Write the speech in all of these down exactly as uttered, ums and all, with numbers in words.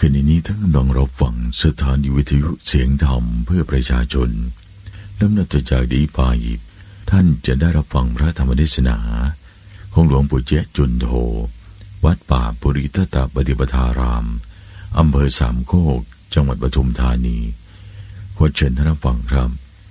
ขณะนี้ท่านกำลังรับฟังสถานีวิทยุเสียงธรรมเพื่อประชาชนลำดับจากนี้ไปท่านจะได้รับฟังพระธรรมเทศนาของหลวงปู่เจ๊จุนโธวัดป่าปุริตตปฏิปทารามอำเภอสามโคกจังหวัดปทุมธานีขอเชิญท่านรับฟังครับ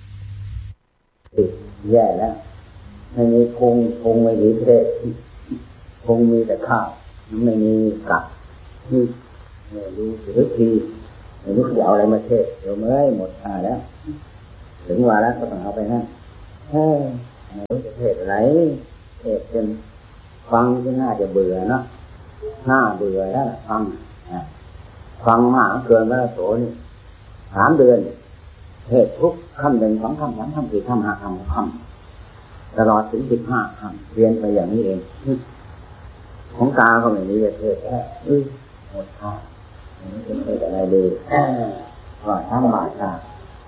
แย่แล้วไม่มีคงคงไม่มีเพศคงมีแต่ข้าวไม่มีกับที่ไม่รู้หรือทีไม่รู้จะเอาอะไรมาเทศเดี๋ยวเมื่อยหมดท่าแล้วถึงวาระก็ต้องเอาไปนะเฮ้ยไม่รู้จะเทศอะไรเทศเป็นฟังที่น่าจะเบื่อเนาะน่าเบื่อแล้วฟังฟังมากเกินพระโสนี่สามเดือนเทศทุกคำหนึ่งสองคำสามคำสี่คำห้าคำคำตลอดถึงสิบห้าคำเรียนไปอย่างนี้เองของตาก็ไม่มีเทศแค่อื้อหมดท่าไม่เป็นเทศอะไรดีว่าทั้งบาทา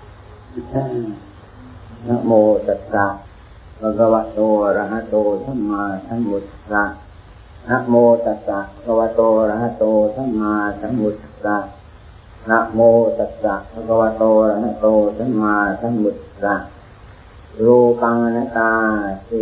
นะโมตัสสะภะคะวะโตอะระหะโตสัมมาสัมพุทธัสสะนะโมตัสสะภะคะวะโตอะระหะโตสัมมาสัมพุทธัสสะนะโมตัสสะภะคะวะโตอะระหะโตสัมมาสัมพุทธัสสะรูปังอนัตตาสี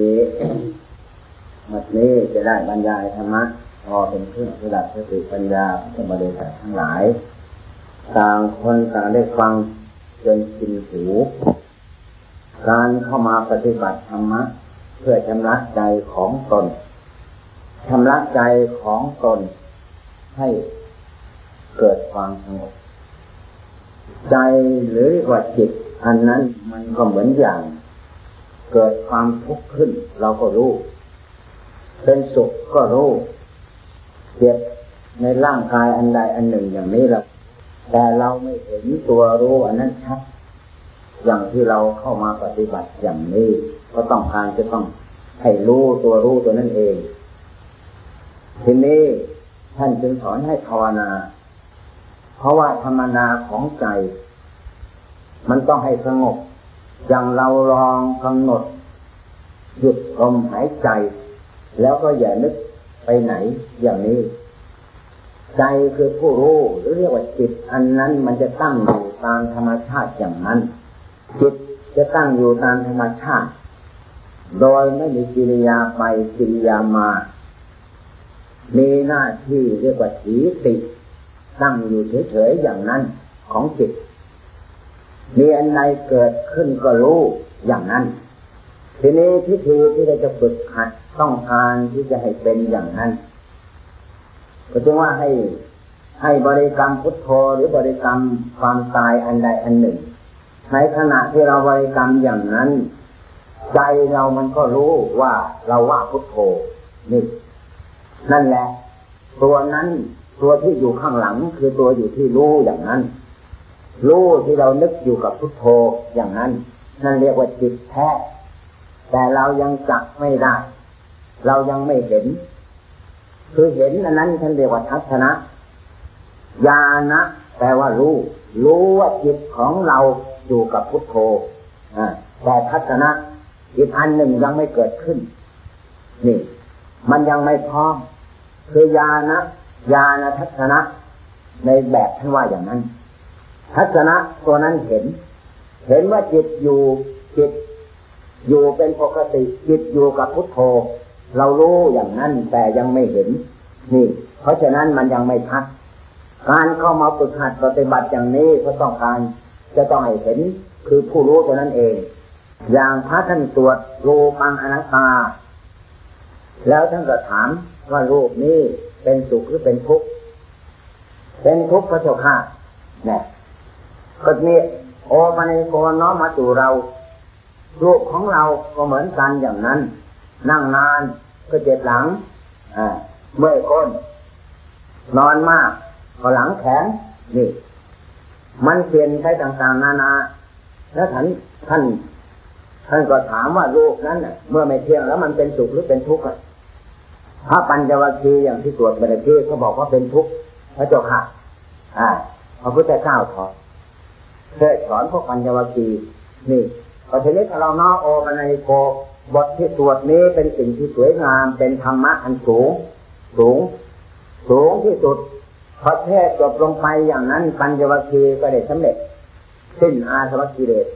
บัดนี้จะได้บรรยายธรรมะพอเป็นเครื่องประดับสติปัญญาพระบริษัททั้งหลายต่างคนต่างได้ฟังจนชินหูการเข้ามาปฏิบัติธรรมะเพื่อชำระใจของตนชำระใจของตนให้เกิดความสงบใจหรือว่าจิตอันนั้นมันก็เหมือนอย่างเกิดความทุกข์ขึ้นเราก็รู้เป็นสุขก็รู้เจ็บในร่างกายอันใดอันหนึ่งอย่างนี้เราแต่เราไม่เห็นตัวรู้อันนั้นชัดอย่างที่เราเข้ามาปฏิบัติอย่างนี้ก็ต้องการจะต้องให้รู้ตัวรู้ตัวนั้นเองทีนี้ท่านจึงสอนให้ภาวนาเพราะว่าธรรมนาของใจมันต้องให้สงบอย่างเราลองกำหนดหยุดลมหายใจแล้วก็อย่านึกไปไหนอย่างนี้ใจคือผู้รู้หรือเรียกว่าจิตอันนั้นมันจะตั้งอยู่ตามธรรมชาติอย่างนั้นจิตจะตั้งอยู่ตามธรรมชาติโดยไม่มีกิริยาไปกิริยามามีหน้าที่เรียกว่าถีติตั้งอยู่เฉยๆอย่างนั้นของจิตมีอันใดเกิดขึ้นก็รู้อย่างนั้นทีนี้พิธีที่เราจะฝึกหัดต้องการที่จะให้เป็นอย่างนั้นก็จึงว่าให้ให้บริกรรมพุทโธหรือบริกรรมความตายอันใดอันหนึ่งในขณะที่เราบริกรรมอย่างนั้นใจเรามันก็รู้ว่าเราว่าพุทโธนี่นั่นแหละตัวนั้นตัวที่อยู่ข้างหลังคือตัวอยู่ที่รู้อย่างนั้นรู้ที่เรานึกอยู่กับพุทโธอย่างนั้นนั่นเรียกว่าจิตแท้แต่เรายังจับไม่ได้เรายังไม่เห็นคือเห็นอันนั้นท่านเรียกว่าทัศนะญาณะแปลว่ารู้รู้ว่าจิตของเราอยู่กับพุทโธแต่ทัศนะอีกอันหนึ่งยังไม่เกิดขึ้นนี่มันยังไม่พร้อมคือญาณะญาณทัศนะในแบบท่านว่าอย่างนั้นทัศนะตัวนั้นเห็นเห็นว่าจิตอยู่จิตอยู่เป็นปกติจิตอยู่กับพุทโธเรารู้อย่างนั้นแต่ยังไม่เห็นนี่เพราะฉะนั้นมันยังไม่ชัดการเข้ามาฝึกหัดปฏิบัติอย่างนี้ก็ต้องการจะต้องให้เห็นคือผู้รู้ตัวนั้นเองอย่างพระท่านตรวจรูปังอนัตตาแล้วท่านก็ถามว่ารูปนี้เป็นสุขหรือเป็นทุกข์เป็นทุกข์พระเจ้าค่ะเนี่ยก็นี่โอปัญโกน้อมมาสู่เรารูปของเราก็เหมือนกันอย่างนั้นนั่งนานก็เจ็บหลังอ่าเมื่อยก้นนอนมากก็หลังแข็งนี่มันเปลี่ยนไปต่างๆนานาแล้วท่านท่านท่านก็ถามว่ารูปนั้นน่ะเมื่อไม่เที่ยงแล้วมันเป็นสุขหรือเป็นทุกข์อ่ะพระปัญจวัคคีย์อย่างที่ตรวจไปเมื่อกี้เขาบอกว่าเป็นทุกข์พระเจ้าค่ะอ่าพระพุทธเจ้าสอนเคยสอนพวกปัญจวัคคีย์นี่พอทีนี้ถ้าเราน้อโอปัญโกบทที่สวดนี้เป็นสิ่งที่สวยงามเป็นธรรมะอันสูงสูงสูงที่สุดพอเทศจบลงไปอย่างนั้นปัญจวัคคีย์ก็ได้สำเร็จสิ้นอาสวะกิเลส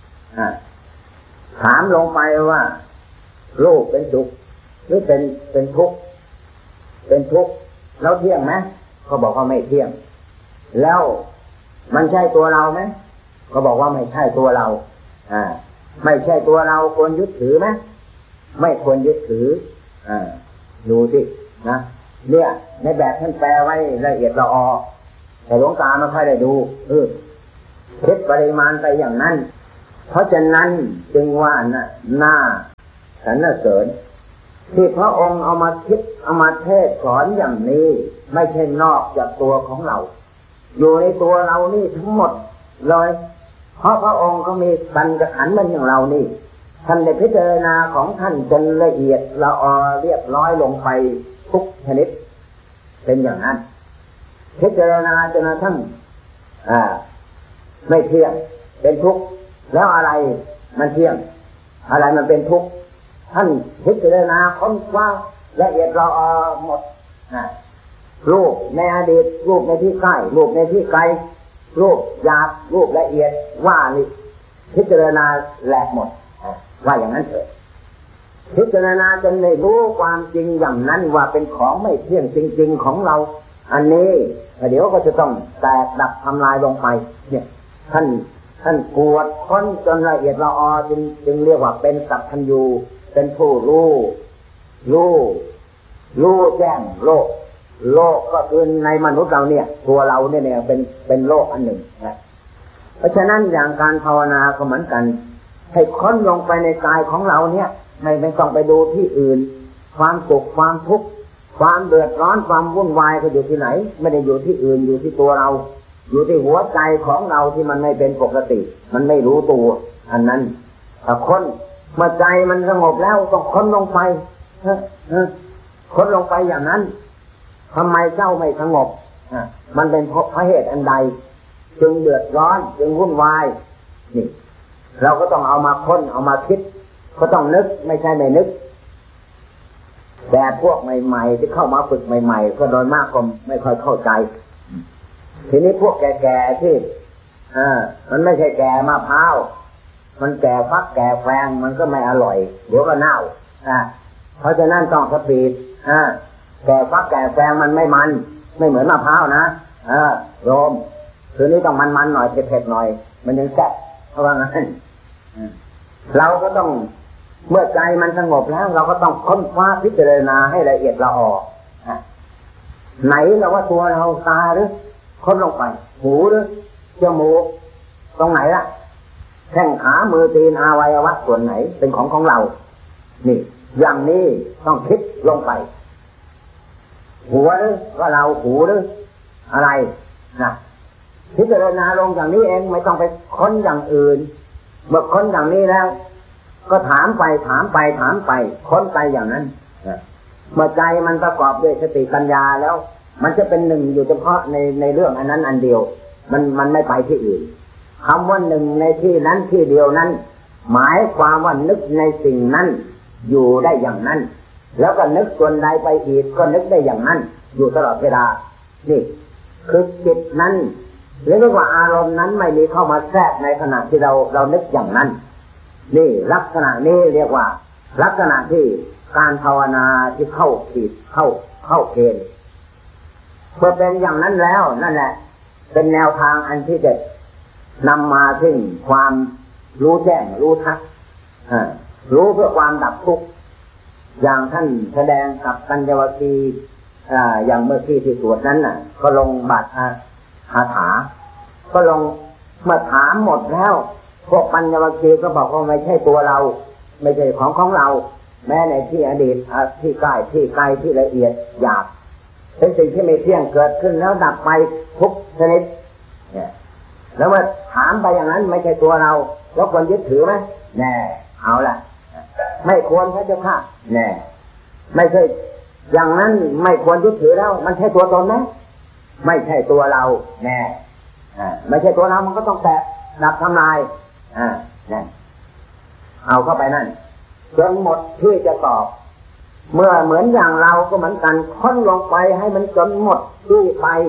ถามลงไปว่ารูปเป็นสุขหรือเป็นเป็นทุกข์เป็นทุกข์แล้วเที่ยงไหมเขาบอกว่าไม่เที่ยงแล้วมันใช่ตัวเราไหมเขาบอกว่าไม่ใช่ตัวเราอ่าไม่ใช่ตัวเราควรยึดถือไหมไม่ควรยึดถืออ่าดูสินะเนี่ยในแบบท่านแปลไว้ละเอียดละออแต่หลวงตาไม่ค่อยได้ดูเออคิดปริมาณไปอย่างนั้นเพราะฉะนั้นจึงว่าน่ะหน้าสรรเสริญที่พระองค์เอามาคิดเอามาเทศสอนอย่างนี้ไม่ใช่นอกจากตัวของเราอยู่ในตัวเรานี่ทั้งหมดเลยเพราะพระองค์ก็มีปัญจขันธ์เหมือนอย่างเรานี่ท่านได้พิจารณาของท่านจนละเอียดละออเรียบร้อยลงไปทุกชนิดเป็นอย่างนั้นพิจารณาจนกระทั่งอ่าไม่เที่ยงเป็นทุกข์แล้วอะไรมันเที่ยงอะไรมันเป็นทุกข์ท่านพิจารณาค้นคว้าละเอียดละออหมดนะรูปในอดีตรูปในที่ใกล้รูปในที่ไกลรูปหยาบรูปละเอียดว่านี่พิจารณาแหลกหมดว่าอย่างนั้นเถอะพิจารณาจนได้รู้ความจริงอย่างนั้นว่าเป็นของไม่เที่ยงจริงๆของเราอันนี้เดี๋ยวก็จะต้องแตกดับทำลายลงไปเนี่ยท่านท่านกวดค้นจนละเอียดละออจึงจึงเรียกว่าเป็นสัพพัญญูเป็นผู้รู้รู้รู้แจ้งโลกโลกก็คือในมนุษย์เราเนี่ยตัวเราเนี่ยเนี่ยเป็นเป็นโลกอันหนึ่งนะเพราะฉะนั้นอย่างการภาวนาก็เหมือนกันให้ค้นลงไปในกายของเราเนี่ยไม่ไม่ต้องไปดูที่อื่นความสุขความทุกข์ความเดือดร้อนความวุ่นวายก็อยู่ที่ไหนไม่ได้อยู่ที่อื่นอยู่ที่ตัวเราอยู่ที่หัวใจของเราที่มันไม่เป็นปกติมันไม่รู้ตัวอันนั้นถ้าค้นเมื่อใจมันสงบแล้วต้องค้นลงไปค้นลงไปอย่างนั้นทำไมเจ้าไม่สงบมันเป็นเพราะเหตุอันใดจึงเดือดร้อนจึงวุ่นวายนี่เราก็ต้องเอามาค้นเอามาคิดก็ต้องนึกไม่ใช่ไม่นึกแต่พวกใหม่ๆที่เข้ามาฝึกใหม่ๆก็โดยมากก็ไม่ค่อยเข้าใจทีนี้พวกแก่ๆที่อ่ามันไม่ใช่แก่มะพร้าวมันแก่ฟักแก่แฟงมันก็ไม่อร่อยเดี๋ยวก็เน่าอ่าเพราะฉะนั้นต้องสปีดอ่าแก่ฟักแก่แฟงมันไม่มันไม่เหมือนมะพร้าวนะเออโยมคืนนี้ต้องมันๆหน่อยเผ็ดๆหน่อยมันยังแซ่บเพราะว่างั้นเราก็ต้องเมื่อใจมันสงบแล้วเราก็ต้องค้นคว้าพิจารณาให้ละเอียดละออไหนเราว่าตัวเราตาหรือค้นลงไปหูหรือจมูกตรงไหนล่ะแข้งขามือตีนอวัยวะส่วนไหนเป็นของของเรานี่อย่างนี้ต้องคิดลงไปหัวหรือว่าเราหูหรืออะไรนะพิจารณาลงอย่างนี้เองไม่ต้องไปค้นอย่างอื่นเมื่อค้นอย่างนี้แล้วก็ถามไปถามไปถามไปค้นไปอย่างนั้นเมื่อใจมันประกอบด้วยสติปัญญาแล้วมันจะเป็นหนึ่งอยู่เฉพาะในในเรื่องอันนั้นอันเดียวมันมันไม่ไปที่อื่นคำว่าหนึ่งในที่นั้นที่เดียวนั้นหมายความว่านึกในสิ่งนั้นอยู่ได้อย่างนั้นแล้วก็นึกส่วนใดไปอีกก็นึกได้อย่างนั้นอยู่ตลอดเวลานี่คือจิตนั้นเรียกว่าอารมณ์นั้นไม่มีเข้ามาแทรกในขณะที่เราเรานึกอย่างนั้นนี่ลักษณะนี้เรียกว่าลักษณะที่การภาวนาที่เข้าขีดเข้าเข้าเกณฑ์เมื่อเป็นอย่างนั้นแล้วนั่นแหละเป็นแนวทางอันที่จะนำมาถึงความรู้แจ้งรู้ทักรู้เพื่อความดับทุกข์อย่างท่านแสดงกับปัญจวัคคีย์อย่างเมื่อกี้ที่สวดนั้นน่ะก็ลงบาตรคาถาก็ลงเมื่อถามหมดแล้วพวกปัญจวัคคีย์ก็บอกว่าไม่ใช่ตัวเราไม่ใช่ของของเราแม้ในที่อดีตที่ใกล้ที่ไกลที่ละเอียดหยาบเป็นสิ่งที่ไม่เที่ยงเกิดขึ้นแล้วดับไปทุกชนิดเนี่ยแล้วมาถามไปอย่างนั้นไม่ใช่ตัวเราแล้วควรยึดถือไหมแน่เอาละไม่ควรพระเจ้าค่ะแน่ไม่ใช่อย่างนั้นไม่ควรยึดถือแล้วมันใช่ตัวตนไหมไม่ใช่ตัวเราแน่อ่าไม่ใช่ตัวเรามันก็ต้องแตกดับทำลายอ่านั่นเอาเข้าไปนั่นจนหมดที่จะตอบเมื่อเหมือนอย่างเราก็เหมือนกันค้นลงไปให้มันจนหมดที่ไป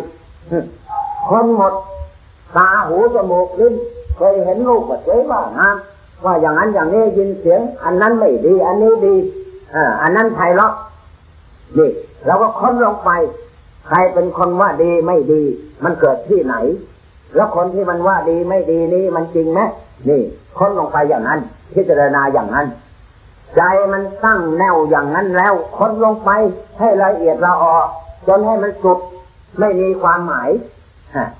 คนหมดตาหูจมูกลิ้นเคยเห็นรูปก็สวยว่างามว่าอย่างนั้นอย่างนี้ยินเสียงอันนั้นไม่ดีอันนี้ดีอ่าอันนั้นไพเราะนี่เราก็ค้นลงไปใครเป็นคนว่าดีไม่ดีมันเกิดที่ไหนแล้วคนที่มันว่าดีไม่ดีนี้มันจริงไหมนี่ค้นลงไปอย่างนั้นพิจารณาอย่างนั้นใจมันตั้งแนวอย่างนั้นแล้วค้นลงไปให้ละเอียดละออจนให้มันสุดไม่มีความหมายฮะ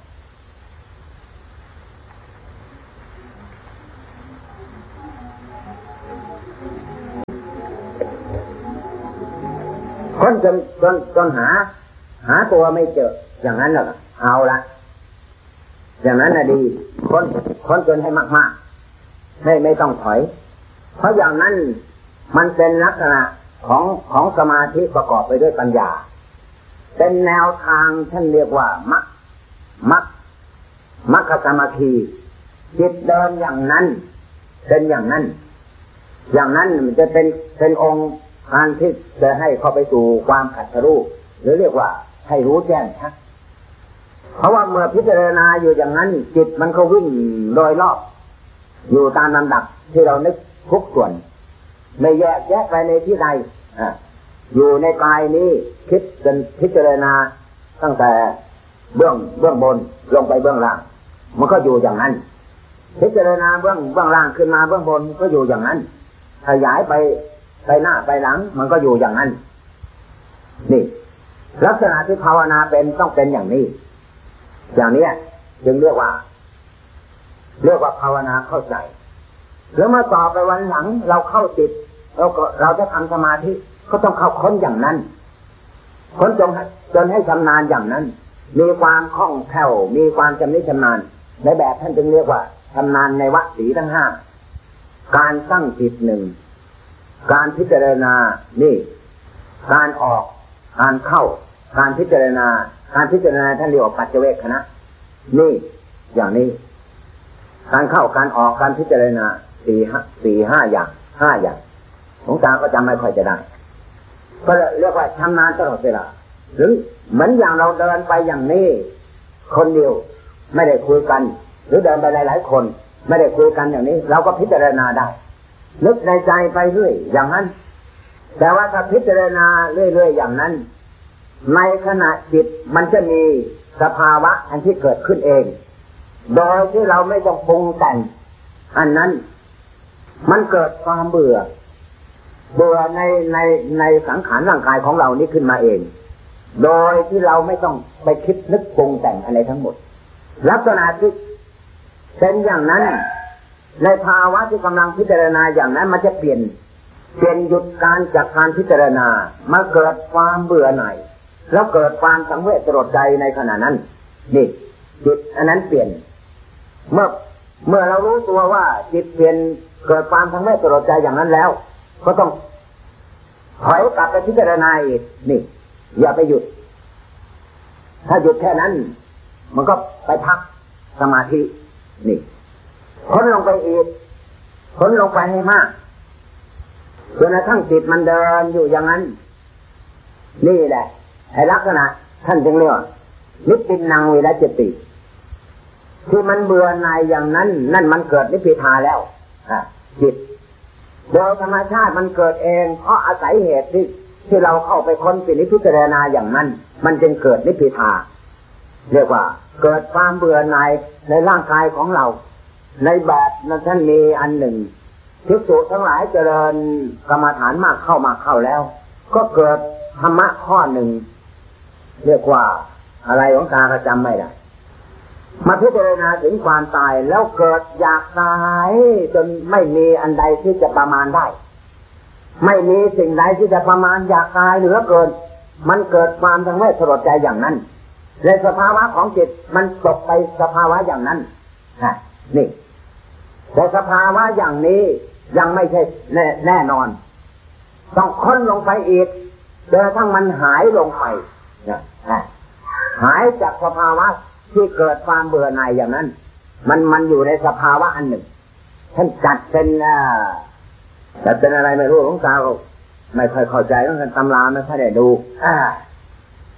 ค้นจนจนจนหาหาตัวไม่เจออย่างนั้นเหรอเอาละอย่างนั้นน่ะดีค้นค้นจนให้มากๆไม่ไม่ต้องถอยเพราะอย่างนั้นมันเป็นลักษณะของของสมาธิประกอบไปด้วยปัญญาเป็นแนวทางท่านเรียกว่ามัคมัคมัคคสมาธิจิตเดินอย่างนั้นเป็นอย่างนั้นอย่างนั้นมันจะเป็นเป็นองค์การที่จะให้เข้าไปสู่ความขัดรู้หรือเรียกว่าให้รู้แจ้งชัดเพราะว่าเมื่อพิจารณาอยู่อย่างนั้นจิตมันก็วิ่งโดยรอบอยู่ตามลำดับที่เรานึกทุกส่วนไม่แยกแยะไปในที่ใดอ่ะอยู่ในกายนี้คิดจนพิจารณาตั้งแต่เบื้องเบื้องบนลงไปเบื้องล่างมันก็อยู่อย่างนั้นพิจารณาเบื้องเบื้องล่างขึ้นมาเบื้องบนก็อยู่อย่างนั้นขยายไปไปหน้าไปหลังมันก็อยู่อย่างนั้นนี่ลักษณะที่ภาวนาเป็นต้องเป็นอย่างนี้อย่างนี้จึงเรียกว่าเรียกว่าภาวนาเข้าใจแล้วเมื่อต่อไปวันหลังเราเข้าจิตเราก็เราจะทำสมาธิก็ต้องเข้าค้นอย่างนั้นค้นจนจนให้ชำนาญอย่างนั้นมีความคล่องแคล่วมีความจำนิชำนาญในแบบท่านจึงเรียกว่าชำนาญในวสีทั้งห้าการตั้งจิตหนึ่งการพิจารณานี่การออกการเข้าการพิจารณาการพิจารณาท่านเรียกว่าปัจเจเวคขณะนี่อย่างนี้การเข้าการออกการพิจารณาสี่ห้าสี่ห้าอย่างห้าอย่างหลวงตาก็จำไม่ค่อยจะได้ก็เรียกว่าชำนาญตลอดเวลาหรือเหมือนอย่างเราเดินไปอย่างนี้คนเดียวไม่ได้คุยกันหรือเดินไปหลายๆคนไม่ได้คุยกันอย่างนี้เราก็พิจารณาได้นึกในใจไปเรื่อยอย่างนั้นแต่ว่าถ้าพิจารณาเรื่อยๆอย่างนั้นในขณะจิตมันจะมีสภาวะอันที่เกิดขึ้นเองโดยที่เราไม่ต้องปรุงแต่งอันนั้นมันเกิดความเบื่อเบื่อในในในสังขารร่างกายของเรานี้ขึ้นมาเองโดยที่เราไม่ต้องไปคิดนึกปรุงแต่งอะไรทั้งหมดลักษณะที่เป็นอย่างนั้นในภาวะที่กำลังพิจารณาอย่างนั้นมันจะเปลี่ยนเปลี่ยนหยุดการจากการพิจารณามาเกิดความเบื่อหน่ายแล้วเกิดความสังเวชสลดใจในขณะนั้นนี่จิตอันนั้นเปลี่ยนเมื่อเมื่อเรารู้ตัวว่าจิตเปลี่ยนเกิดความสังเวชสลดใจอย่างนั้นแล้วก็ต้องถอยกลับไปพิจารณาอีกนี่อย่าไปหยุดถ้าหยุดแค่นั้นมันก็ไปพักสมาธินี่ค้นลงไปอีกค้นลงไปให้มากจนกระทั่งจิตมันเดินอยู่อย่างนั้นนี่แหละไอ้ลักษณะท่านจึงเรียกว่านิพพินังวิรัจจติที่มันเบื่อหน่ายอย่างนั้นนั่นมันเกิดนิพพิทาแล้วอ่ะจิตโดยธรรมชาติมันเกิดเองเพราะอาศัยเหตุที่ที่เราเข้าไปค้นพิจารณาอย่างนั้นมันจึงเกิดนิพพิทาเรียกว่าเกิดความเบื่อหน่ายในร่างกายของเราในแบบนั้นท่านมีอันหนึ่งภิกษุทั้งหลายเจริญกรรมฐานมากเข้ามาเข้าแล้วก็เกิดธรรมะข้อหนึ่งเรียกว่าอะไรของตาก็จำไม่ได้มาพิจารณาถึงความตายแล้วเกิดอยากตายจนไม่มีอันใดที่จะประมาณได้ไม่มีสิ่งใดที่จะประมาณอยากตายเหลือเกินมันเกิดความทั้งไม่สลดใจอย่างนั้นในสภาวะของจิตมันตกไปสภาวะอย่างนั้นฮะนี่แต่สภาวะอย่างนี้ยังไม่ใช่แน่แน่นอนต้องค้นลงไปอีกจนกระทั่งมันหายลงไปนะหายจากสภาวะที่เกิดความเบื่อหน่ายอย่างนั้นมันมันอยู่ในสภาวะอันหนึ่งท่านจัดเป็นอ่าจัดเป็นอะไรไม่รู้หลวงตาก็ไม่ค่อยเข้าใจต้องกันตำราไม่ค่อยได้ดูอ่า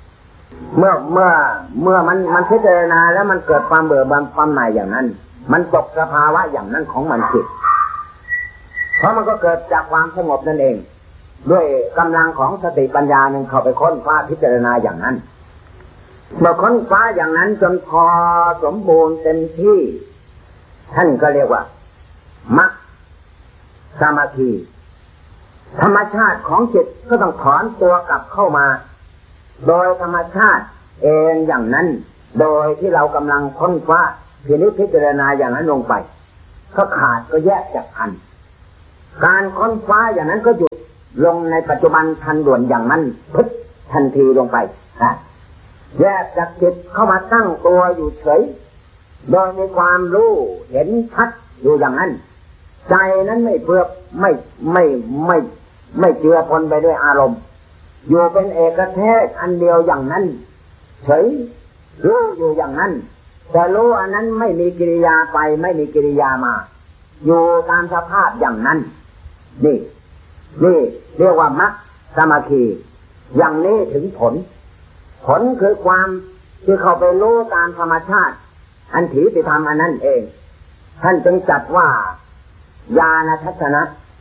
เมื่อเมื่อเมื่อมันมันพิจารณาแล้วมันเกิดความเบื่อเบื่อความหน่ายอย่างนั้นมันตกสภาวะอย่างนั้นของมันจิตเพราะมันก็เกิดจากความสงบนั่นเองด้วยกำลังของสติปัญญาหนึ่งเข้าไปค้นคว้าพิจารณาอย่างนั้นเมื่อค้นคว้าอย่างนั้นจนพอสมบูรณ์เต็มที่ท่านก็เรียกว่ามรรคสมาธิธรรมชาติของจิตก็ต้องถอนตัวกลับเข้ามาโดยธรรมชาติเองอย่างนั้นโดยที่เรากำลังค้นคว้าพินิจพิจารณาอย่างนั้นลงไปก็ขาดก็แยกจากกันการค้นคว้าอย่างนั้นก็หยุดลงในปัจจุบันทันด่วนอย่างนั้นพึบทันทีลงไปนะแยกจากจิตเข้ามาตั้งตัวอยู่เฉยโดยมีความรู้เห็นชัดอยู่อย่างนั้นใจนั้นไม่เปื้อนไม่ไม่ไม่ไม่เจือปนไปด้วยอารมณ์อยู่เป็นเอกเทศอันเดียวอย่างนั้นเฉยรู้อยู่อย่างนั้นแต่รู้อันนั้นไม่มีกิริยาไปไม่มีกิริยามาอยู่ตามสภาพอย่างนั้นนี่นี่เรียกว่ามรรคสมาธิอย่างนี้ถึงผลผลคือความที่เข้าไปรู้ตามธรรมชาติอันถีติธรรมอันนั้นเองท่านจึงจัดว่าญาณทัศนะ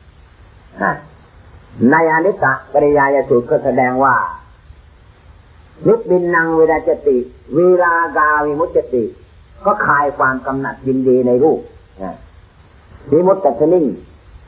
ในอนิจจปริยายสูตรก็แสดงว่านิพพินังวิราจติวีรากาวิมุตติก็คลายความกำหนัดยินดีในรูปวิมุตตินิ่ง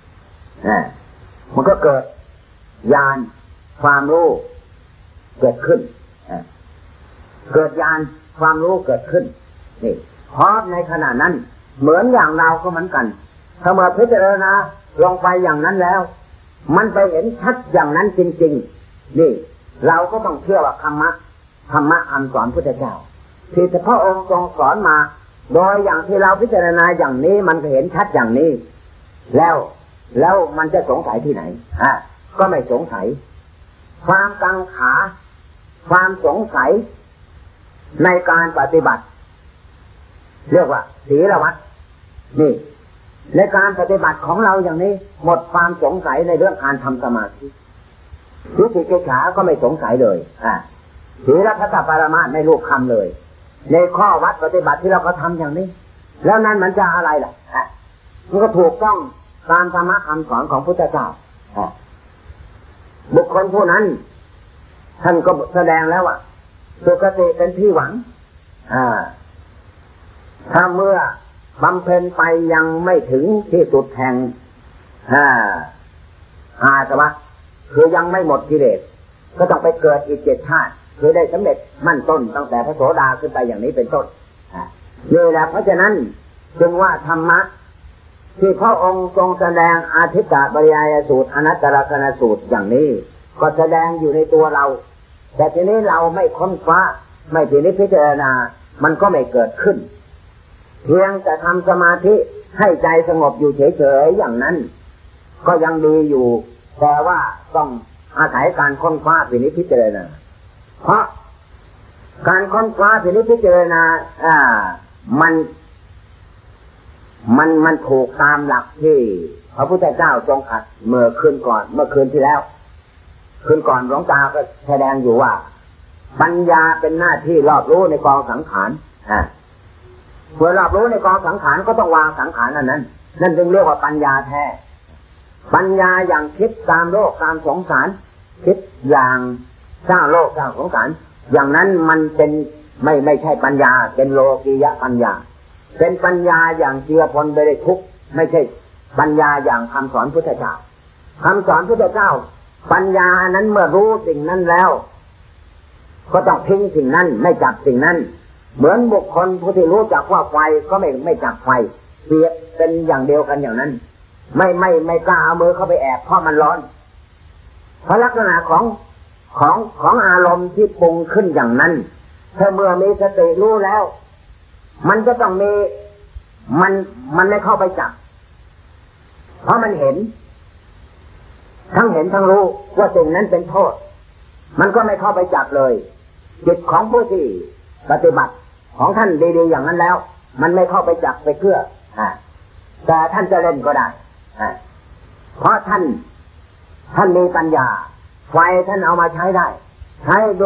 มันก็เกิดญาณความรู้เกิดขึ้นเกิดญาณความรู้เกิดขึ้นนี่เพราะในขณะนั้นเหมือนอย่างเราก็เหมือนกันถ้าเมื่อพิจารณาลงไปอย่างนั้นแล้วมันไปเห็นชัดอย่างนั้นจริงๆนี่เราก็ต้องเชื่อว่าธรรมะธรรมะอันสอนพุทธเจ้าที่พระองค์ทรงสอนมาโดยอย่างที่เราพิจารณาอย่างนี้มันก็เห็นชัดอย่างนี้แล้วแล้วมันจะสงสัยที่ไหนอ่ะก็ไม่สงสัยความกังขาความสงสัยในการปฏิบัติเรียกว่าศีลวัตรนี่ในการปฏิบัติของเราอย่างนี้หมดความสงสัยในเรื่องการทำสมาธิวิจิกิจฉาก็ไม่สงสัยเลยอ่ะศีลพัตตปรมาสไม่รู้คำเลยในข้อวัดปฏิบัติที่เราก็ทำอย่างนี้แล้วนั้นมันจะอะไรล่ะอ่ะมันก็ถูกต้องตามธรรมะคำสอนของพุทธเจ้าอ่ะบุคคลผู้นั้นท่านก็แสดงแล้วว่าสุคติเป็นที่หวังอ่าถ้าเมื่อบำเพ็ญไปยังไม่ถึงที่สุดแห่งอ่าอาสวะคือยังไม่หมดกิเลสก็ต้องไปเกิดอีกเจ็ดชาติคือได้สำเร็จมั่นต้นตั้งแต่พระโสดาขึ้นไปอย่างนี้เป็นต้นนี่แหละเพราะฉะนั้นจึงว่าธรรมะที่พระองค์ทรงแสดงอาทิตตปริยายสูตรอนัตตลักษณสูตรอย่างนี้ก็แสดงอยู่ในตัวเราแต่ทีนี้เราไม่ค้นคว้าไม่พินิจพิจารณามันก็ไม่เกิดขึ้นเพียงแต่ทำสมาธิให้ใจสงบอยู่เฉยๆอย่างนั้นก็ยังดีอยู่แต่ว่าต้องอาศัยการค้นคว้าพินิจพิจารณาเพราะการค้นคว้าพินิจพิจารณาอ่ามันมันมันถูกตามหลักที่พระพุทธเจ้าทรงอัดเมื่อคืนก่อนเมื่อคืนที่แล้วคืนก่อนหลวงตาก็แสดงอยู่ว่าปัญญาเป็นหน้าที่รอบรู้ในกองสังขารอ่าเมื่อรอบรู้ในกองสังขารก็ต้องวางสังขารอันนั้นนั่นจึงเรียกว่าปัญญาแท้ปัญญาอย่างคิดตามโลกตามสงสารคิดอย่างสร้างโลกสร้างสงสารอย่างนั้นมันเป็นไม่ไม่ใช่ปัญญาเป็นโลกียะปัญญาเป็นปัญญาอย่างเจือปนไปด้วยทุกข์ไม่ใช่ปัญญาอย่างคำสอนพุทธเจ้าคำสอนพุทธเจ้าปัญญานั้นเมื่อรู้สิ่งนั้นแล้วก็ต้องทิ้งสิ่งนั้นไม่จับสิ่งนั้นเหมือนบุคคลผู้ที่รู้จักว่าไฟก็ไม่ไม่จับไฟเปรียบเป็นอย่างเดียวกันอย่างนั้นไม่ไม่ไม่กล้าเอามือเข้าไปแอบเพราะมันร้อนเพราะลักษณะของของของอารมณ์ที่ปรุงขึ้นอย่างนั้นถ้าเมื่อมีสติรู้แล้วมันก็ต้องมีมันมันไม่เข้าไปจับเพราะมันเห็นทั้งเห็นทั้งรู้ว่าสิ่งนั้นเป็นโทษมันก็ไม่เข้าไปจับเลยจิตของผู้ที่ปฏิบัติของท่านดีๆอย่างนั้นแล้วมันไม่เข้าไปจับไปเพื่อแต่ท่านจะเล่นก็ได้เพราะท่านท่านมีปัญญาไฟท่านเอามาใช้ได้ใช้ด้วย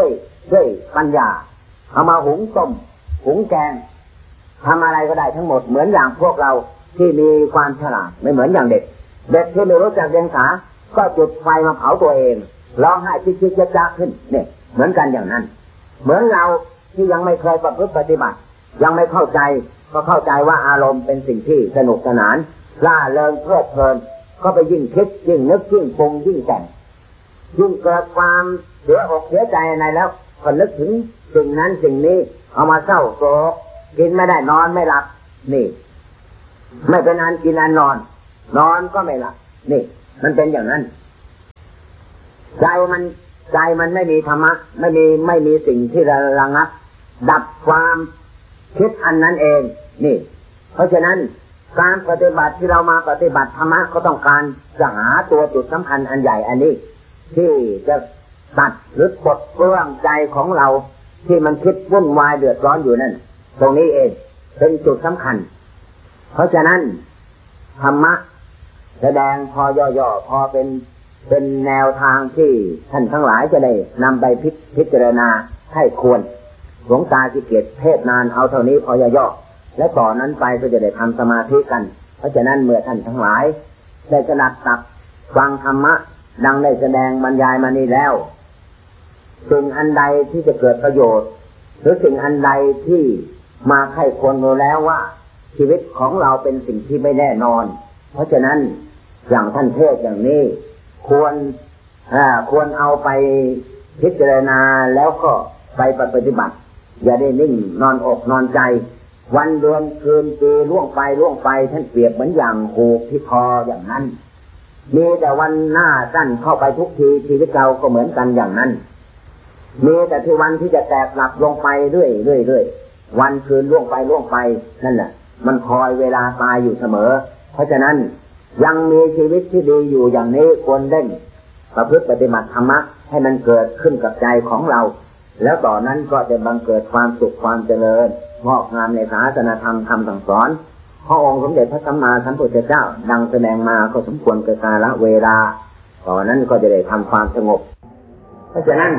ด้วยปัญญาเอามาหุงต้มหุงแกงทำอะไรก็ได้ทั้งหมดเหมือนอย่างพวกเราที่มีความฉลาดไม่เหมือนอย่างเด็กเด็กที่ไม่รู้จักเรียนขาก็จุดไฟมาเผาตัวเองร้องไห้ชิดๆจ๊ะๆขึ้นเนี่ยเหมือนกันอย่างนั้นเหมือนเราที่ยังไม่เคยประพฤติปฏิบัติยังไม่เข้าใจก็เข้าใจว่าอารมณ์เป็นสิ่งที่สนุกสนานล่าเริงเพลิดเพลินก็ไปยิ่งคิดยิ่งนึกยิ่งปรุงยิ่งแต่งยิ่งเกิดความเสียอกเสียใจในแล้วก็นึกถึงสิ่งนั้นสิ่งนี้เอามาเศร้าโศกกินไม่ได้นอนไม่หลับนี่ไม่เป็นอันกินอันนอนนอนก็ไม่หลับนี่มันเป็นอย่างนั้นใจมันใจมันไม่มีธรรมะไม่มีไม่มีสิ่งที่ระงับดับความคิดอันนั้นเองนี่เพราะฉะนั้นการปฏิบัติที่เรามาปฏิบัติธรรมะก็ต้องการจะหาตัวจุดสำคัญอันใหญ่อันนี้ที่จะตัดหรือปลดเปลื้องใจของเราที่มันคิดวุ่นวายเดือดร้อนอยู่นั่นตรงนี้เองเป็นจุดสำคัญเพราะฉะนั้นธรรมะแสดงพอย่อๆพอเป็นเป็นแนวทางที่ท่านทั้งหลายจะได้นำไปพิพิจารณาให้ควรหลวงตาขี้เกียจเทศนานเอาเท่านี้พอย่อๆและต่อนนั้นไปก็จะได้ทำสมาธิกันเพราะฉะนั้นเมื่อท่านทั้งหลายได้สดับตับฟังธรรมะดังได้แสดงบรรยายมานี้แล้วสิ่งอันใดที่จะเกิดประโยชน์หรือสิ่งอันใดที่มาไข้ควรรู้แล้วว่าชีวิตของเราเป็นสิ่งที่ไม่แน่นอนเพราะฉะนั้นอย่างท่านเทศอย่างนี้ควรอ่าควรเอาไปพิจารณาแล้วก็ไปปฏิบัติอย่าได้นิ่งนอนอกนอนใจวันเดือนคืนปีล่วงไปล่วงไปท่านเปรียบเหมือนอย่างหูที่คออย่างนั้นมีแต่วันหน้าสั้นเข้าไปทุกทีชีวิตเราก็เหมือนกันอย่างนั้นมีแต่ที่วันที่จะแตกหลับลงไปเรื่อยเรื่อยเรื่อยวันคืนล่วงไปล่วงไปนั่นแหละมันคอยเวลาตายอยู่เสมอเพราะฉะนั้นยังมีชีวิตที่ดีอยู่อย่างนี้ควรเร่งประพฤติปฏิบัติธรรมะให้มันเกิดขึ้นกับใจของเราแล้วต่อนั้นก็จะบังเกิดความสุขความเจริญงอกงามในศาสนธรรมคำสั่งสอนพระองค์สมเด็จพระสัมมาสัมพุทธเจ้าดังแสดงมาก็สมควรแก่กาลเวลาต่อนั้นก็จะได้ทำความสงบเพราะฉะนั้น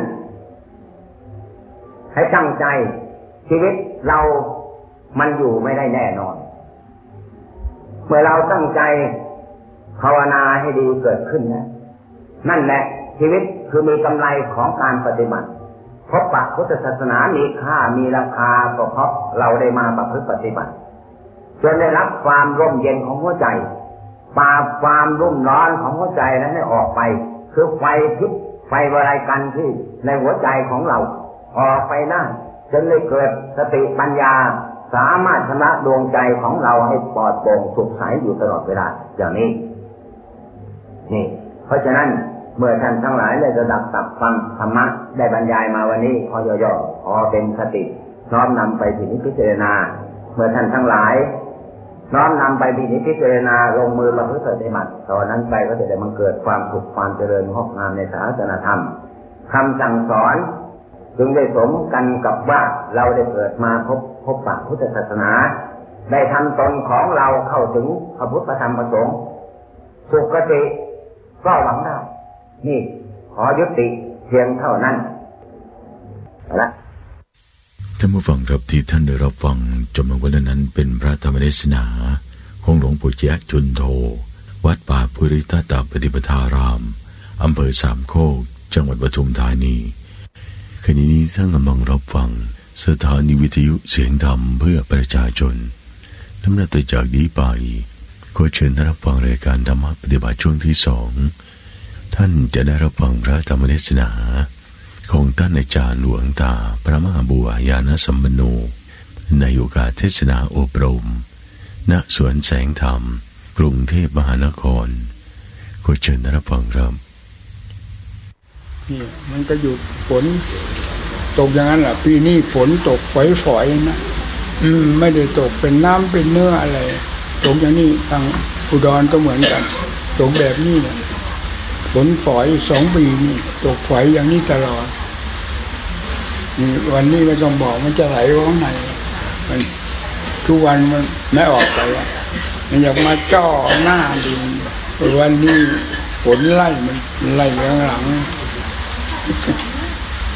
ให้ตั้งใจชีวิตเรามันอยู่ไม่ได้แน่นอนเมื่อเราตั้งใจภาวนาให้ดีเกิดขึ้นนะนั่นแหละชีวิตคือมีกำไรของการปฏิบัติเพราะพระพุทธศาสนามีค่ามีราคาก็เพราะเราได้มาประพฤติปฏิบัติจนได้รับความร่มเย็นของหัวใจปราบความรุ่มร้อนของหัวใจนั้นให้ออกไปคือไฟพิษไฟวรายกันที่ในหัวใจของเราออกไปได้จนได้เกิดสติปัญญาสามารถชำระดวงใจของเราให้ปลอดโปร่งสุขใสอยู่ตลอดเวลาอย่างนี้นี่เพราะฉะนั้นเมื่อท่านทั้งหลายได้ระดับตับฟังธรรมะได้บรรยายมาวันนี้พอย่อๆพอเป็นสติน้อมนำไปพิจารณาเมื่อท่านทั้งหลายน้อมนำไปพิจารณาลงมือประพฤติปฏิบัติตอนนั้นไปก็จะได้บังเกิดความสุขความเจริญงอกงามในศาสนธรรมคำสั่งสอนจึงได้สมกันกับว่าเราได้เกิดมาพบพบปะพุทธศาสนาได้ทำตนของเราเข้าถึงพระพุทธธรรมประสงค์สุคติก็หวังได้นี่ขอยุติเพียงเท่านั้นนะท่านผู้ฟังครับที่ท่านได้รับฟังจบลงวันนั้นเป็นพระธรรมเทศนาของหลวงปู่แจ๊จุนโทวัดป่าภูริทัตปฏิปทารามอำเภอสามโคกจังหวัดปทุมธานีขณะนี้ท่านกำลังรับฟังสถานีวิทยุเสียงธรรมเพื่อประชาชนลำดับต่อจากนี้ไปขอเชิญท่านรับฟังรายการธรรมะปฏิบัติช่วงที่สองท่านจะได้รับฟังพระธรรมเทศนาของท่านอาจารย์หลวงตาพระมหาบัวยานสัมปันโนในโอกาสเทศนาอบรมณสวนแสงธรรมกรุงเทพมหานครขอเชิญท่านรับฟังครับนี่มันก็หยุดฝนตกอย่างนั้นแหละปีนี้ฝนตกฝอยๆนะอืมไม่ได้ตกเป็นน้ำเป็นเนื้ออะไรตกอย่างนี้ทางอุดรก็เหมือนกันตกแบบนี้เนี่ยฝนฝอยสองปีนี่ตกฝอยอย่างนี้ตลอดนี่วันนี้ไม่ต้องบอกมันจะไหลข้างในมันทุกวันมันไม่ออกไปอ่ะมันอยากมาจ้อหน้าดินวันนี้ฝนไล่มันไล่ข้างหลัง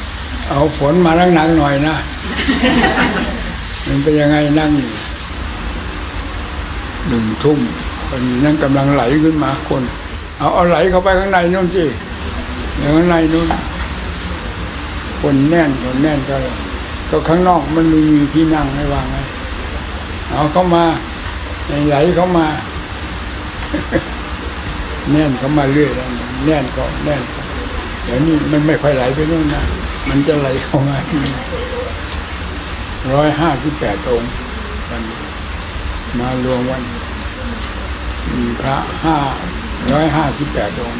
เอาฝนมาหนักๆหน่อยนะมันเป็นยังไงนั่งอยู่หนึ่งทุ่มคนนั่งกำลังไหลขึ้นมาคนเอาเอาไหลเข้าไปข้างในนู่นสิข้างในนู่นคนแน่นคนแน่นก็เลยก็ข้างนอกมันไม่มีที่นั่งให้วางไงเอาเข้ามาไหลเข้ามาแน่นเข้ามาเรื่อยแน่นก็แน่นเดี๋ยวนี้มันไม่ค่อยไหลไปนู่นนะมันจะไหลเข้ามาที่ร้อยห้าสิบแปดองค์กันมารวมวันพระห้าร้อยห้าสิบแปดองค์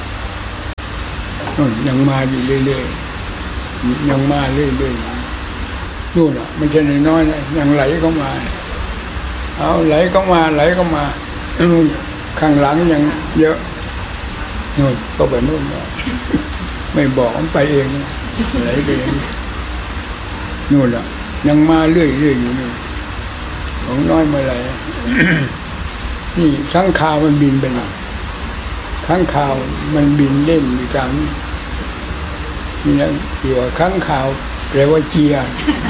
นู่นยังมาอยู่เรื่อยๆยังมาเรื่อยๆนู่นอ่ะไม่ใช่น้อยๆนะยังไหลเข้ามาเอาไหลเข้ามาไหลเข้ามานู่นข้างหลังยังเยอะนู่นก็ไปนู่นไม่บอกมันไปเองไหลไปเองนู่นอ่ะยังมาเรื่อยๆอยู่นี่ของน้อยเมื่อไหร่ นี่ข้างคาวมันบินไปนะข้างคาวมันบินเล่นอยู่กลางนี่นะที่ว่าข้างคาวแปลว่าเจีย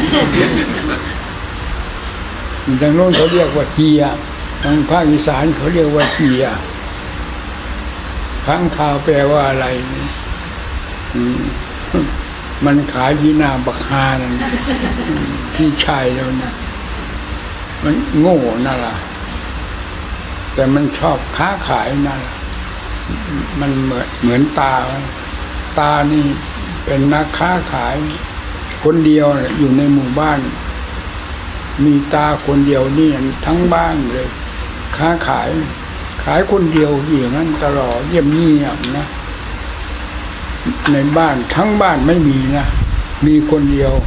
ทางโน้นเขาเรียกว่าเจียทางภาคอีสานเขาเรียกว่าเจียข้างคาวแปลว่าอะไรมันขายที่หน้าบักฮานั่นพี่ชายแล้วนะมันโง่นั่นล่ะแต่มันชอบค้าขายนั่นล่ะมันเหมือนเหมือนตาตานี่เป็นนักค้าขายคนเดียวอยู่ในหมู่บ้านมีตาคนเดียวนี่ทั้งบ้านเลยค้าขายขายคนเดียวอย่างนั้นตลอดเยี่ยมเงียบนะในบ้านทั้งบ้านไม่มีนะมีคนเดียว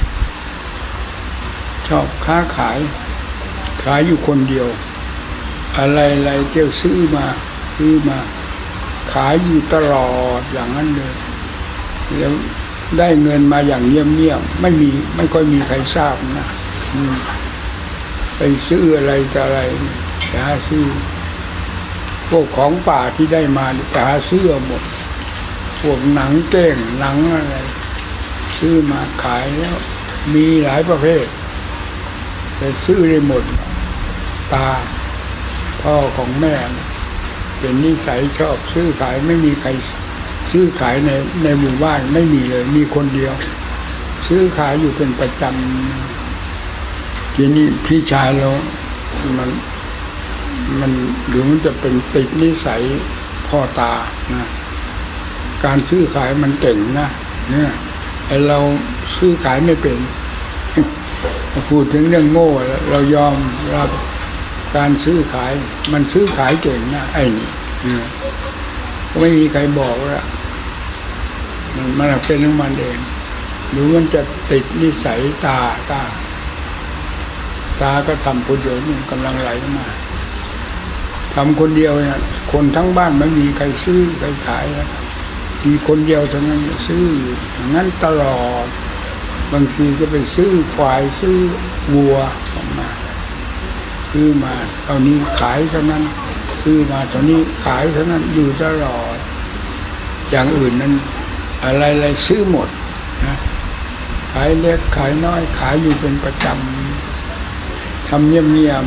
ชอบค้าขายขายอยู่คนเดียวอะไรอะไรเกี่ยวซื้อมาซื้อมาขายอยู่ตลอดอย่างนั้นเลยแล้วได้เงินมาอย่างเงียบๆไม่มีไม่ค่อยมีใครทราบนะไปซื้ออะไรจะอะไรจะหาซื้อพวกของป่าที่ได้มาจะหาซื้อหมดพวกหนังเก้งหนังอะไรซื้อมาขายแล้วมีหลายประเภทแต่ซื้อได้หมดตาพ่อของแม่เป็นนิสัยชอบซื้อขายไม่มีใครซื้อขายในในหมู่บ้านไม่มีเลยมีคนเดียวซื้อขายอยู่เป็นประจำทีนี้พี่ชายเรามันมันหรือมันจะเป็นติดนิสัยพ่อตานะการซื้อขายมันเก่งนะเนี่ยไอเราซื้อขายไม่เป็นพูดถึงเรื่องโง่เรายอมรับการซื้อขายมันซื้อขายเก่งนะไอ้นี่ไม่มีใครบอกว่ามันมันเป็นของมันเองหรือมันจะติดนิสัยตาตาตาก็ทำคนเดียวนี่กำลังไหลมาทำคนเดียวเนี่ยคนทั้งบ้านไม่มีใครซื้อใครขายมีคนเดียวเท่านั้นซื้ออย่างนั้นตลอดบางทีก็ไปซื้อควายซื้อวัวออกมาซื้อมาเท่านี้ขายเท่านั้นซื้อมาเท่านี้ขายเท่านั้นอยู่ตลอดอย่างอื่นนั้นอะไรๆซื้อหมดนะขายเล็กขายน้อยขายอยู่เป็นประจำทำเงียบ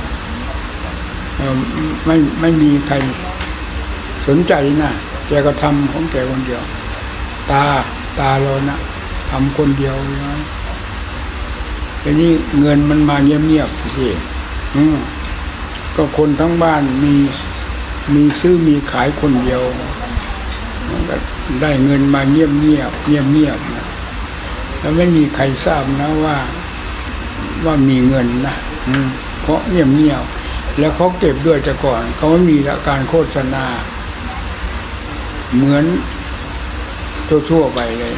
ๆไม่ไม่มีใครสนใจนะแกก็ทำของแกคนเดียวตาตาเรานะทำคนเดียวนะทีนี้เงินมันมาเงียบๆสิอืมก็คนทั้งบ้านมีมีซื้อมีขายคนเดียวมันก็ได้เงินมาเงียบเงียบเงียบเงียบนะแล้วไม่มีใครทราบนะว่าว่ามีเงินนะอืมเพราะเงียบเงียบแล้วเขาเก็บด้วยแต่ก่อนเขาไม่มีการโฆษณาเหมือนทั่วๆไปเลย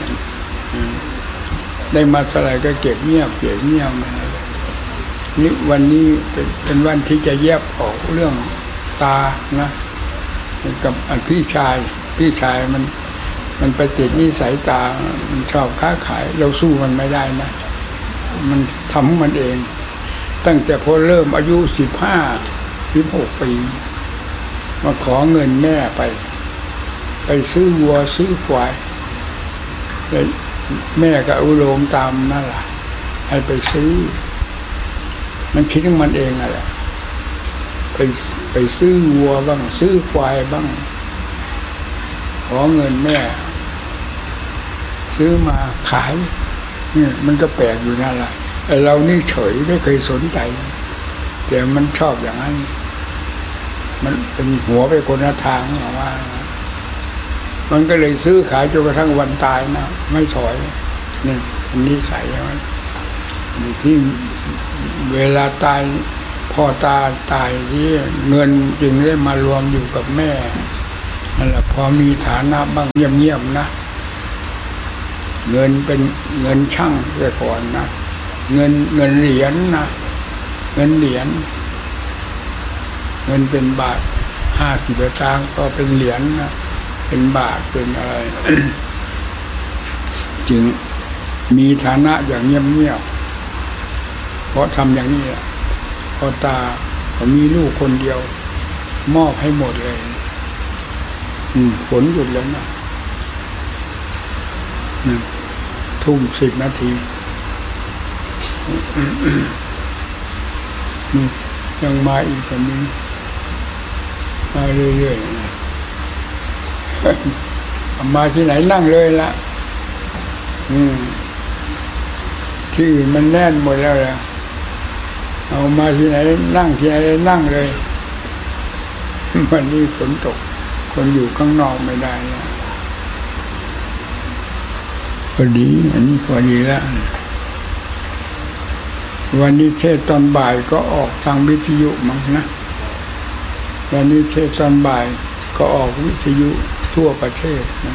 ได้มาเท่าไหร่ก็เก็บเงียบเก็บเงียบมานี่วันนี้เป็นเป็นวันที่จะแยกออกเรื่องตานะกับพี่ชายพี่ชายมันมันไปติดนิสัยตามันชอบค้าขายเราสู้มันไม่ได้นะมันทำมันเองตั้งแต่พอเริ่มอายุสิบห้าสิบหกปีมาขอเงินแม่ไปไปซื้อวัวซื้อควายเลยแม่ก็อุโลมตามนั่นแหละให้ไปซื้อมันคิดของมันเองอะไรไปไปซื้อวัวบ้างซื้อควายบ้างขอเงินแม่ซื้อมาขายเนี่ยมันก็แปลกอยู่นั่นแหละไอ้เรานี่เฉยไม่เคยสนใจแต่มันชอบอย่างนั้นมันเป็นหัวไปคนละทางหรอว่ามันก็เลยซื้อขายจนกระทั่งวันตายนะไม่ถอยนี่นิสัยมันที่เวลาตายพ่อตาตายที่เงินจึงได้มารวมอยู่กับแม่นั่นแหละพอมีฐานะบ้างเงียบๆนะเงินเป็นเงินช่างแต่ก่อนนะเงินเงินเหรียญ นะเงินเหรียญเงินเป็นบาทห้าสิบสตางค์ก็เป็นเหรียญ นะเป็นบาทเป็นอะไร จึงมีฐานะอย่างเงียบๆเพราะทำอย่างนี้พอตาเขามีลูกคนเดียวมอบให้หมดเลยอืมฝนหยุดแล้วนะนะทุ่มสิบนาทีนี่ยังมาอีกคนนี้มาเรื่อยๆนะมาที่ไหนนั่งเลยละอืมที่อื่นมันแน่นหมดแล้วละเอามาที่ไหนนั่งที่ไหนนั่งเลยวันนี้ฝนตกคนอยู่ข้างนอกไม่ได้นะพอดีอันนี้พอดีแล้ววันนี้เทศตอนบ่ายก็ออกทางวิทยุมั้งนะวันนี้เทศตอนบ่ายก็ออกวิทยุทั่วประเทศนะ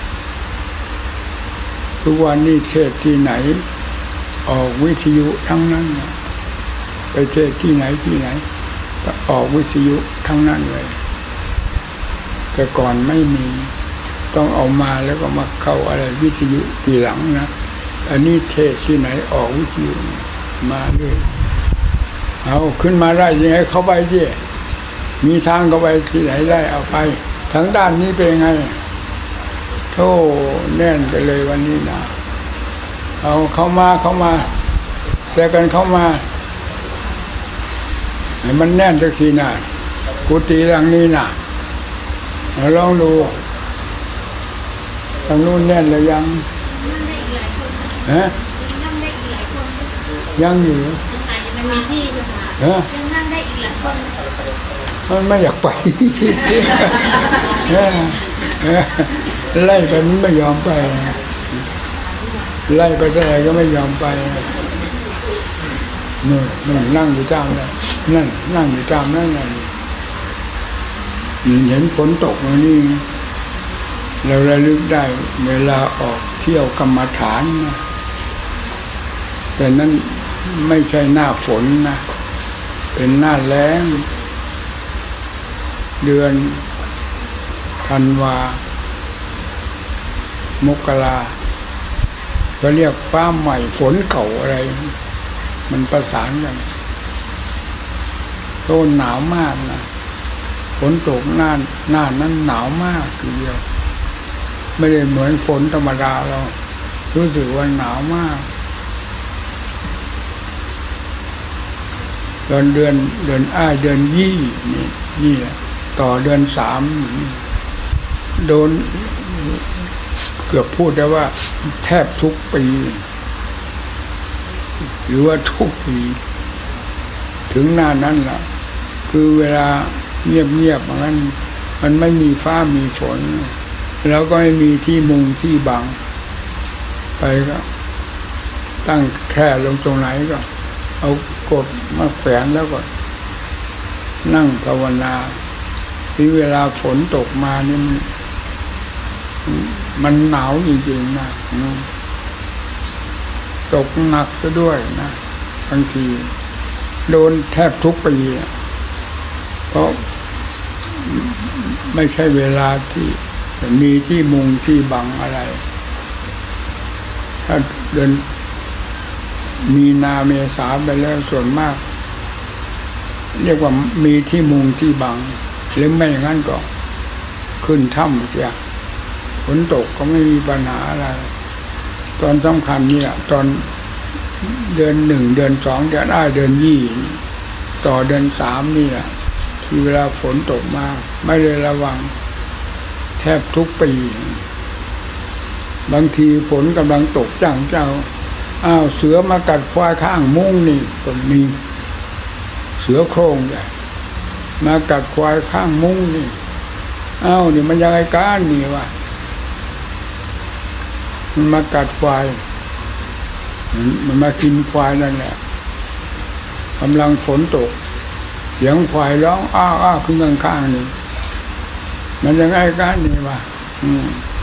ทุกวันนี้เทศที่ไหนออกวิทยุทั้งนั้นนะไปเทศที่ไหนที่ไหนก็ออกวิทยุทั้งนั้นเลยแต่ก่อนไม่มีต้องเอามาแล้วก็มาเข้าอะไรวิทยุทีหลังนะอันนี้เทศที่ไหนออกวิทยุมาด้วยเอาขึ้นมาได้ยังไงเข้าไปดิมีทางเข้าไปที่ไหนได้เอาไปทางด้านนี้เป็นไงโธ่แน่นไปเลยวันนี้นะเอาเข้ามาเข้ามาแจกันเข้ามาให้มันแน่นสักทีน่ะกุฏิหลังนี้น่ะลองดูทางนู้นแน่นหรือยังฮะยังอยู่มันมีที่ค่ะยังนั่งได้อีกหลายคนมันไม่อยากไปไล่ไปมันไม่ยอมไปไล่ไปเท่าไหร่ก็ไม่ยอมไปนู่นนู่นนั่งอยู่ตามนั่นนั่นนั่งอยู่ตามนั่นนั่นเห็นฝนตกมานี่เราระลึกได้เวลาออกเที่ยวกรรมฐานนะแต่นั้นไม่ใช่หน้าฝนนะเป็นหน้าแล้งเดือนธันวามกราก็เรียกฟ้าใหม่ฝนเก่าอะไรมันประสานกันโซนหนาวมากนะฝนตกหน้าหน้านั้นหนาวมากทีเดียวไม่ได้เหมือนฝนธรรมดาเรารู้สึกว่าหนาวมากเดือนเดือนเดือนอ้ายเดือนยี่นี่นี่แหละต่อเดือนสามโดนเกือบพูดได้ว่าแทบทุกปีหรือว่าทุกปีถึงหน้านั้นล่ะคือเวลาเงียบๆอย่างนั้นมันไม่มีฟ้ามีฝนแล้วก็ไม่มีที่มุงที่บังไปก็ตั้งแค่ลงตรงไหนก็เอากดมาแขวนแล้วก็นั่งภาวนาที่เวลาฝนตกมานี่มันมันหนาวจริงๆนะตกหนักซะด้วยนะบางทีโดนแทบทุกปีเพราะไม่ใช่เวลาที่มีที่มุงที่บังอะไรถ้าเดินมีนาเมษาไปแล้วส่วนมากเรียกว่ามีที่มุงที่บังหรือไม่อย่างนั้นก็ขึ้นถ้ำเสียฝนตกก็ไม่มีปัญหาอะไรตอนสำคัญนี่แหละตอนเดือนหนึ่งเดือนสองเดือนได้เดือนยี่ต่อเดือนสามนี่แหละที่เวลาฝนตกมาไม่ได้ระวังแทบทุกปีบางทีฝนกำลังตกจ้างเจ้าอ้าวเสือมากัดควายข้างมุ้งนี่ก็มีเสือโคร่งใหญ่มากัดควายข้างมุ้งนี่อ้าวนี่มันยังไงกันนี่วะมันมากัดควายมันมากินควายนั่นแหละกำลังฝนตกเสียงควายร้องอ้าอ้าขึ้นข้างๆนี่มันยังไงกันนี่วะอืม